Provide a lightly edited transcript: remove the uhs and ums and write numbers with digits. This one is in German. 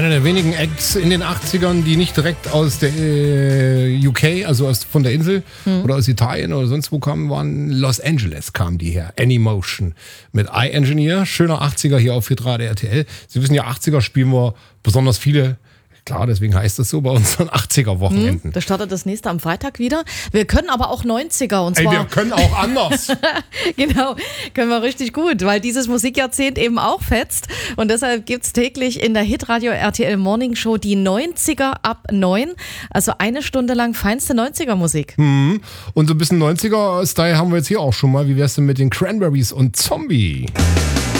einer der wenigen Acts in den 80ern, die nicht direkt aus der UK, also von der Insel oder aus Italien oder sonst wo kamen, waren Los Angeles, kamen die her. Anymotion mit iEngineer, schöner 80er hier auf Hitradio RTL. Sie wissen ja, 80er spielen wir besonders viele. Klar, deswegen heißt es so bei unseren 80er-Wochenenden. Da startet das nächste am Freitag wieder. Wir können aber auch 90er und zwar... Wir können auch anders. Genau, können wir richtig gut, weil dieses Musikjahrzehnt eben auch fetzt. Und deshalb gibt's täglich in der Hitradio RTL Morning Show die 90er ab 9. Also eine Stunde lang feinste 90er-Musik. Und so ein bisschen 90er-Style haben wir jetzt hier auch schon mal. Wie wär's denn mit den Cranberries und Zombie?